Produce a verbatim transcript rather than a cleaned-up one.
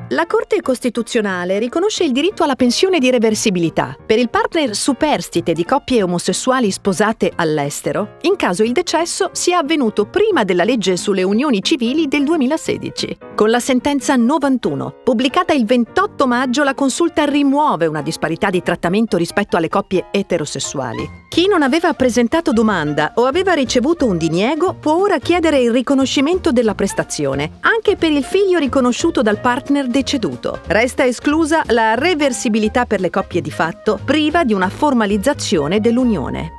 La Corte Costituzionale riconosce il diritto alla pensione di reversibilità per il partner superstite di coppie omosessuali sposate all'estero, in caso il decesso sia avvenuto prima della legge sulle unioni civili del duemilasedici. Con la sentenza novantuno, pubblicata il ventotto maggio, la Consulta rimuove una disparità di trattamento rispetto alle coppie eterosessuali. Chi non aveva presentato domanda o aveva ricevuto un diniego può ora chiedere il riconoscimento della prestazione, anche per il figlio riconosciuto dal partner deceduto. Resta esclusa la reversibilità per le coppie di fatto priva di una formalizzazione dell'unione.